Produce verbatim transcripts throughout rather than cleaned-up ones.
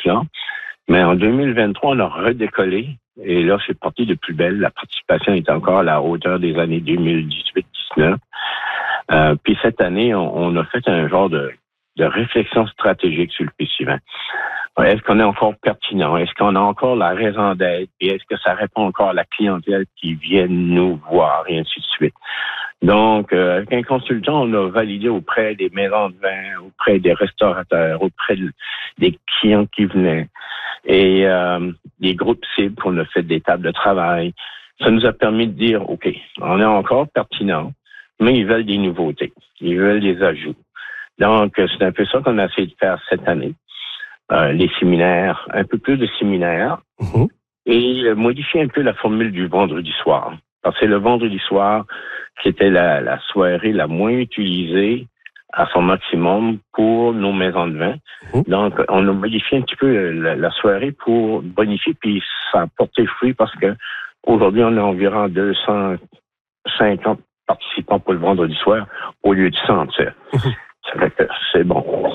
cela. Mais en deux mille vingt-trois, on a redécollé. Et là, c'est parti de plus belle. La participation est encore à la hauteur des années deux mille dix-huit dix-neuf. Euh, puis cette année, on, on a fait un genre de, de réflexion stratégique sur le festival. Est-ce qu'on est encore pertinent? Est-ce qu'on a encore la raison d'être? Et est-ce que ça répond encore à la clientèle qui vient nous voir? Et ainsi de suite. Donc, euh, avec un consultant, on a validé auprès des maisons de vin, auprès des restaurateurs, auprès de, des clients qui venaient et euh, des groupes cibles qu'on a fait des tables de travail. Ça nous a permis de dire, OK, on est encore pertinent, mais ils veulent des nouveautés. Ils veulent des ajouts. Donc, c'est un peu ça qu'on a essayé de faire cette année. Euh, les séminaires, un peu plus de séminaires, mm-hmm. et euh, modifier un peu la formule du vendredi soir. Parce que c'est le vendredi soir qui était la, la soirée la moins utilisée à son maximum pour nos maisons de vin. Mm-hmm. Donc, on a modifié un petit peu la, la soirée pour bonifier, puis ça a porté fruit parce que aujourd'hui, on a environ deux cent cinquante participants pour le vendredi soir au lieu de cent. Mm-hmm. Ça fait que c'est bon.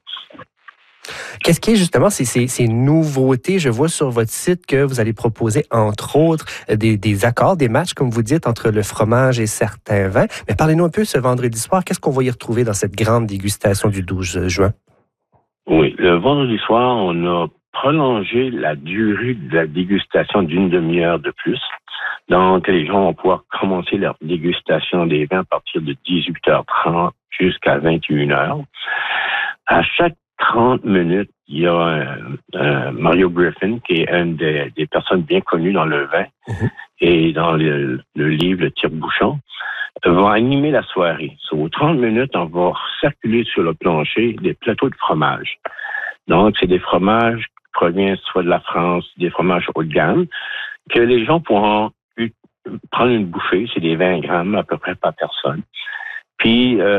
Qu'est-ce qui est justement ces, ces, ces nouveautés? Je vois sur votre site que vous allez proposer, entre autres, des, des accords, des matchs, comme vous dites, entre le fromage et certains vins. Mais parlez-nous un peu ce vendredi soir. Qu'est-ce qu'on va y retrouver dans cette grande dégustation du douze juin? Oui, le vendredi soir, on a prolongé la durée de la dégustation d'une demi-heure de plus. Donc, les gens vont pouvoir commencer leur dégustation des vins à partir de dix-huit heures trente jusqu'à vingt et une heures. À chaque trente minutes, il y a un, un Mario Griffin, qui est une des, des personnes bien connues dans le vin mm-hmm. et dans le, le livre Le Tire-Bouchon, va animer la soirée. So, aux trente minutes, on va circuler sur le plancher des plateaux de fromage. Donc, c'est des fromages qui proviennent soit de la France, des fromages haut de gamme, que les gens pourront u- prendre une bouffée, c'est des vingt grammes à peu près par personne, puis euh,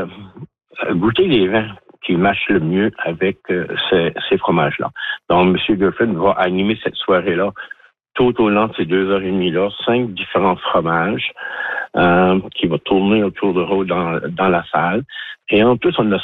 goûter les vins qui matchent le mieux avec euh, ces, ces fromages-là. Donc, M. Griffin va animer cette soirée-là tout au long de ces deux heures et demie-là, cinq différents fromages euh, qui vont tourner autour de vous dans, dans la salle. Et en plus, on a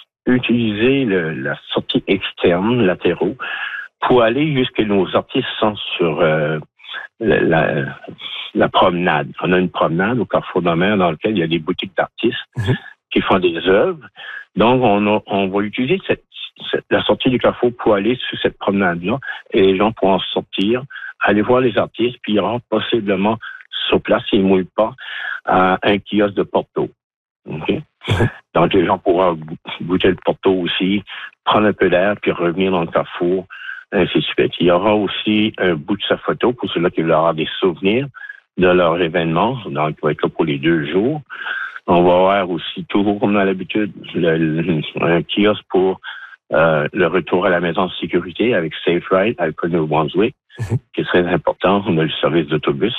utilisé le, la sortie externe, latéraux, pour aller jusque nos artistes sont sur euh, la, la, la promenade. On a une promenade au Carrefour de la Mer dans laquelle il y a des boutiques d'artistes mm-hmm. qui font des œuvres. Donc, on, a, on va utiliser cette, cette, la sortie du Carrefour pour aller sur cette promenade-là et les gens pourront sortir, aller voir les artistes, puis il y aura possiblement sur place, s'ils ne mouillent pas, euh, un kiosque de Porto. Okay? Donc, les gens pourront goûter le Porto aussi, prendre un peu d'air, puis revenir dans le Carrefour, ainsi de suite. Il y aura aussi un bout de sa photo pour ceux-là qui veulent avoir des souvenirs de leur événement, donc il va être là pour les deux jours. On va avoir aussi, toujours comme à l'habitude, le, le, un kiosque pour euh, le retour à la maison de sécurité avec Safe Ride à New-Brunswick, mm-hmm. qui est très important. On a le service d'autobus.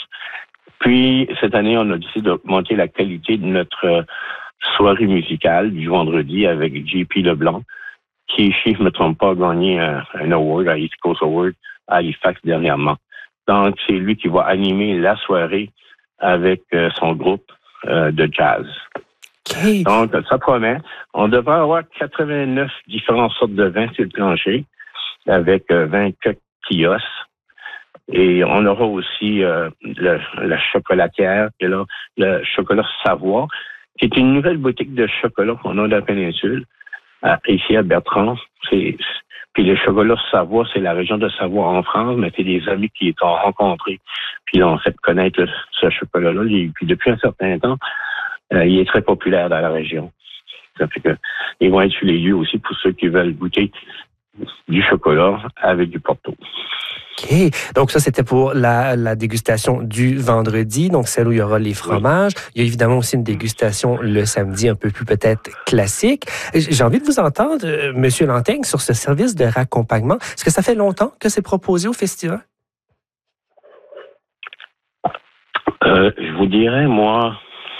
Puis, cette année, on a décidé d'augmenter la qualité de notre euh, soirée musicale du vendredi avec J P Leblanc, qui, si je ne me trompe pas, a gagné un, un award, à East Coast Award, à Halifax dernièrement. Donc, c'est lui qui va animer la soirée avec euh, son groupe euh, de jazz. Okay. Donc, ça promet. On devrait avoir quatre-vingt-neuf différentes sortes de vins sur le plancher, avec euh, vingt-quatre kiosques. Et on aura aussi euh, le, la chocolatière, qui est là, le chocolat Savoie, qui est une nouvelle boutique de chocolat qu'on a dans la péninsule, à, ici à Bertrand. C'est, puis le chocolat Savoie, c'est la région de Savoie en France, mais c'est des amis qui ont rencontrés, puis ils ont fait connaître le, ce chocolat-là. Et puis depuis un certain temps, euh, il est très populaire dans la région. Ça fait que ils vont être sur les lieux aussi pour ceux qui veulent goûter du chocolat avec du Porto. OK. Donc, ça, c'était pour la, la dégustation du vendredi, donc celle où il y aura les fromages. Oui. Il y a évidemment aussi une dégustation le samedi, un peu plus peut-être classique. J'ai envie de vous entendre, euh, M. Lanteigne, sur ce service de raccompagnement. Est-ce que ça fait longtemps que c'est proposé au festival? Euh, je vous dirais, moi,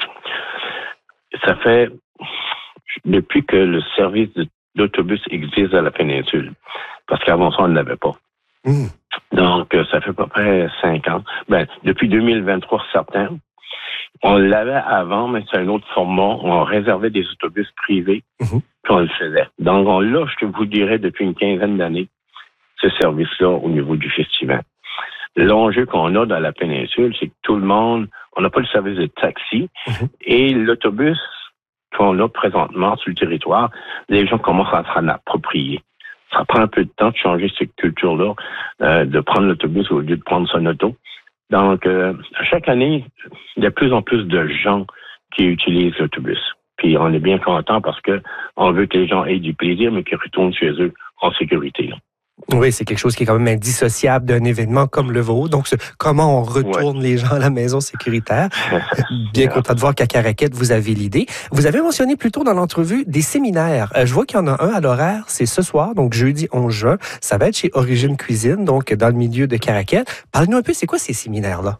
ça fait depuis que le service de, d'autobus existe à la péninsule. Parce qu'avant ça, on ne l'avait pas. Mmh. Donc, ça fait à peu près cinq ans. Ben, depuis deux mille vingt-trois, certains. On l'avait avant, mais c'est un autre format. On réservait des autobus privés, mmh. puis on le faisait. Donc, on l'a, je vous dirais, depuis une quinzaine d'années. ce service-là au niveau du festival. L'enjeu qu'on a dans la péninsule, c'est que tout le monde, on n'a pas le service de taxi mm-hmm. et l'autobus qu'on a présentement sur le territoire, les gens commencent à s'en approprier. Ça prend un peu de temps de changer cette culture-là, euh, de prendre l'autobus au lieu de prendre son auto. Donc, euh, chaque année, il y a de plus en plus de gens qui utilisent l'autobus. Puis on est bien content parce que on veut que les gens aient du plaisir, mais qu'ils retournent chez eux en sécurité. Là. Oui, c'est quelque chose qui est quand même indissociable d'un événement comme le vôtre. Donc, comment on retourne ouais. les gens à la maison sécuritaire? Bien content de voir qu'à Caraquet, vous avez l'idée. Vous avez mentionné plus tôt dans l'entrevue des séminaires. Euh, je vois qu'il y en a un à l'horaire, c'est ce soir, donc jeudi onze juin. Ça va être chez Origine Cuisine, donc dans le milieu de Caraquet. Parlez-nous un peu, c'est quoi ces séminaires-là?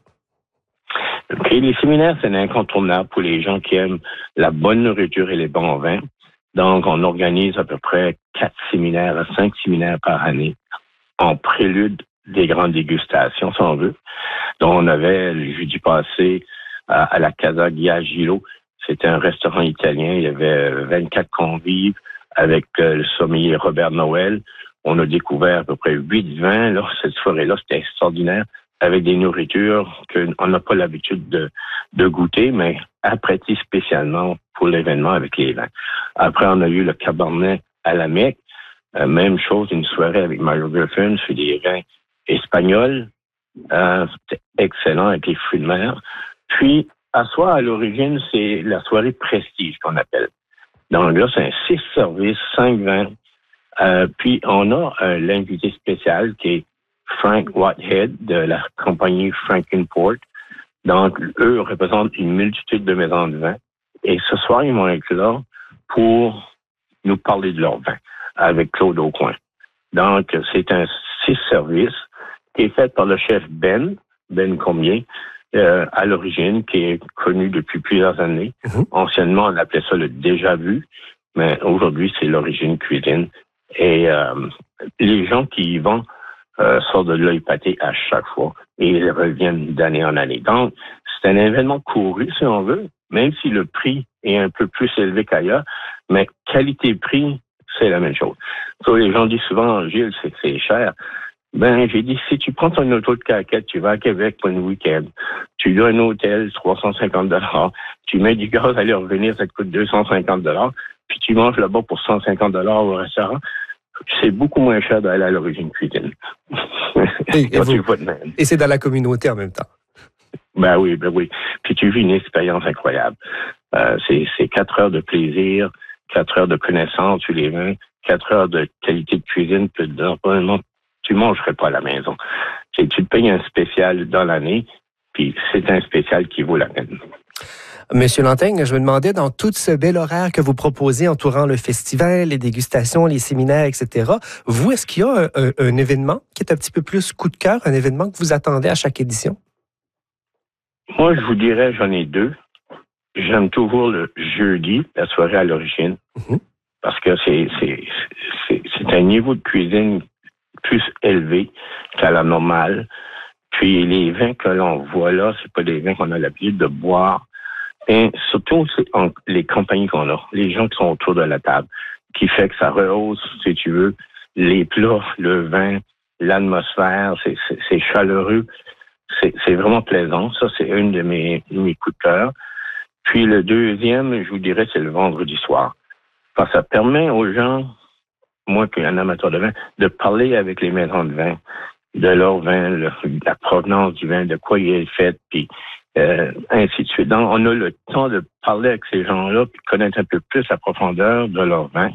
Okay, les séminaires, c'est incontournable pour les gens qui aiment la bonne nourriture et les bons vins. Donc, on organise à peu près quatre séminaires à cinq séminaires par année en prélude des grandes dégustations, si on veut. Donc, on avait le jeudi passé à, à la Casa Ghiagilo. C'était un restaurant italien. Il y avait vingt-quatre convives avec euh, le sommelier Robert Noël. On a découvert à peu près huit vins. Là, cette soirée-là, c'était extraordinaire, avec des nourritures qu'on n'a pas l'habitude de, de goûter, mais apprêtées spécialement pour l'événement avec les vins. Après, on a eu le Cabernet à la Mecque. Euh, même chose, une soirée avec Mario Griffin sur des vins espagnols. Euh, c'était excellent avec les fruits de mer. Puis, à soir, à l'origine, c'est la soirée prestige qu'on appelle. Donc là, c'est un six services, cinq vins. Euh, puis, on a euh, l'invité spécial qui est Frank Whitehead de la compagnie Frankenport. Donc, eux représentent une multitude de maisons de vin. Et ce soir, ils vont être là pour nous parler de leur vin avec Claude Aucoin. Donc, c'est un six services qui est fait par le chef Ben, Ben Combien, euh, à l'origine, qui est connu depuis plusieurs années. Mm-hmm. Anciennement, on appelait ça le déjà vu, mais aujourd'hui, c'est l'Origine Cuisine. Et euh, les gens qui y vont euh, sortent de l'œil pâté à chaque fois et ils reviennent d'année en année. Donc, c'est un événement couru, si on veut, même si le prix est un peu plus élevé qu'ailleurs, mais qualité-prix, c'est la même chose. So, les gens disent souvent, Gilles, c'est, c'est cher. Ben, j'ai dit, si tu prends ton auto de Caraquet, tu vas à Québec pour un week-end, tu as un hôtel, trois cent cinquante dollars, tu mets du gaz, aller revenir, ça te coûte deux cent cinquante dollars, puis tu manges là-bas pour cent cinquante dollars au restaurant, c'est beaucoup moins cher d'aller à l'Origine Cuisine. Et, et, vous, et c'est dans la communauté en même temps. Ben oui, ben oui. Puis tu vis une expérience incroyable. Euh, c'est, c'est quatre heures de plaisir, quatre heures de connaissance sur les vins, quatre heures de qualité de cuisine, puis normalement, tu ne mangerais pas à la maison. C'est, tu te payes un spécial dans l'année, puis c'est un spécial qui vaut la peine. Monsieur Lanteigne, je me demandais, dans tout ce bel horaire que vous proposez entourant le festival, les dégustations, les séminaires, et cetera, vous, est-ce qu'il y a un, un, un événement qui est un petit peu plus coup de cœur, un événement que vous attendez à chaque édition? Moi, je vous dirais, j'en ai deux. J'aime toujours le jeudi, la soirée à l'origine, mm-hmm. parce que c'est, c'est, c'est, c'est un niveau de cuisine plus élevé qu'à la normale. Puis les vins que l'on voit là, c'est pas des vins qu'on a l'habitude de boire. Et surtout, c'est en, les compagnies qu'on a, les gens qui sont autour de la table, qui fait que ça rehausse, si tu veux, les plats, le vin, l'atmosphère, c'est, c'est, c'est chaleureux. C'est, c'est vraiment plaisant. Ça, c'est une de mes, de mes coups de cœur. Puis le deuxième, je vous dirais, c'est le vendredi soir. Parce que ça permet aux gens, moi qui suis un amateur de vin, de parler avec les maisons de vin, de leur vin, le, la provenance du vin, de quoi il est fait, puis euh, ainsi de suite. Donc, on a le temps de parler avec ces gens-là, puis connaître un peu plus la profondeur de leur vin.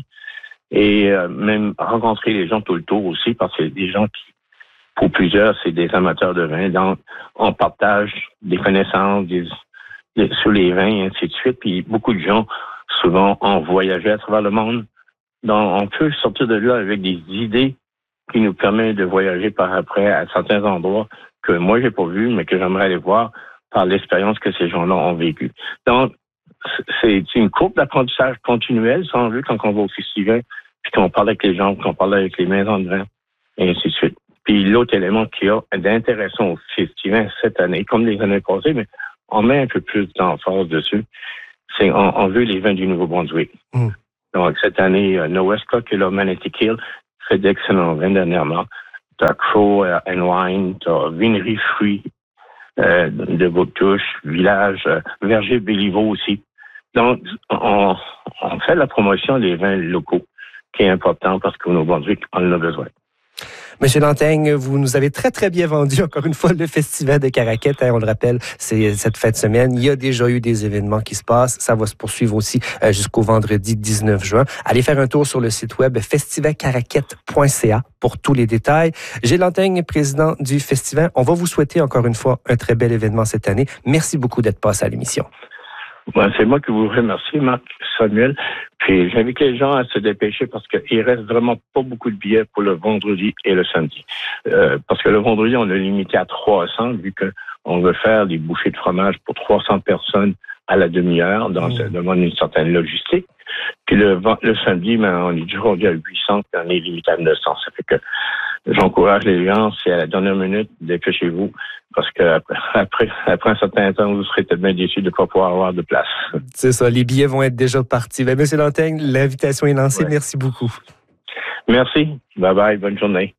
Et euh, même rencontrer les gens tout le tour aussi, parce que des gens qui, pour plusieurs, c'est des amateurs de vin. Donc, on partage des connaissances des, des, sur les vins et ainsi de suite. Puis beaucoup de gens, souvent, ont voyagé à travers le monde. Donc, on peut sortir de là avec des idées qui nous permettent de voyager par après à certains endroits que moi, j'ai pas vus, mais que j'aimerais aller voir par l'expérience que ces gens-là ont vécue. Donc, c'est une courbe d'apprentissage continuel, si on veut, quand on va au festival, puis qu'on parle avec les gens, qu'on parle avec les maisons de vin, et ainsi de suite. Puis l'autre élément qu'il y a d'intéressant au festival cette année, comme les années passées, mais on met un peu plus d'emphase dessus, c'est on, on veut les vins du Nouveau-Brunswick. Mm. Donc cette année, euh, No Westcott, qui est là, Manatee Kill, fait d'excellents vins dernièrement. t'as Crow and Wine, t'as Vinerie Fruits euh, de Beautouche, Village, euh, Verger Béliveau aussi. Donc, on, on fait la promotion des vins locaux, qui est important parce qu'aujourd'hui, on en a besoin. Monsieur Lanteigne, vous nous avez très, très bien vendu, encore une fois, le Festival de Caraquette. Hein, on le rappelle, c'est cette fin de semaine. Il y a déjà eu des événements qui se passent. Ça va se poursuivre aussi euh, jusqu'au vendredi dix-neuf juin. Allez faire un tour sur le site web festival caraquette point c a pour tous les détails. Gilles Lanteigne, président du festival. On va vous souhaiter encore une fois un très bel événement cette année. Merci beaucoup d'être passé à l'émission. Ben, c'est moi qui vous remercie, Marc Samuel. Puis j'invite les gens à se dépêcher parce qu'il reste vraiment pas beaucoup de billets pour le vendredi et le samedi. Euh, parce que le vendredi, on l'a limité à trois cents, vu qu'on veut faire des bouchées de fromage pour trois cents personnes à la demi-heure, dans mmh. demande une certaine logistique. Puis le, le samedi, ben, on est déjà rendu à huit cents, puis on est limité à neuf cents. Ça fait que j'encourage les gens, c'est à la dernière minute, dépêchez-vous, parce que après, après un certain temps, vous serez peut-être bien déçus de ne pas pouvoir avoir de place. C'est ça, les billets vont être déjà partis. Ben, Monsieur Lanteigne, l'invitation est lancée. Ouais. Merci beaucoup. Merci. Bye bye. Bonne journée.